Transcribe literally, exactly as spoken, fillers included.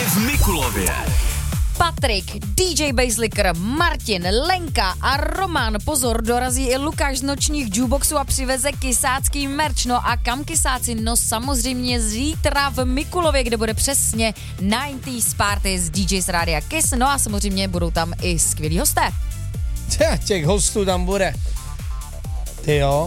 v Mikulově. Patrik, D J Basslicker, Martin, Lenka a Roman. Pozor, dorazí i Lukáš z nočních jukeboxů a přiveze kysácký merch. No a kam kysáci? No samozřejmě zítra v Mikulově, kde bude přesně devadesátých party z D J z Rádia Kiss. No a samozřejmě budou tam i skvělí hosté. Těch hostů tam bude. Ty jo.